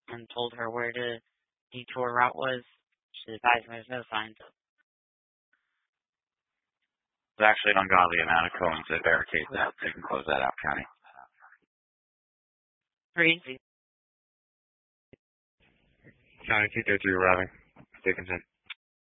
and told her where the detour route was. She advised me there's no signs. There's actually an ungodly amount of cones that barricade that, so you can close that out, County. Crazy. County 233 arriving. Dickinson.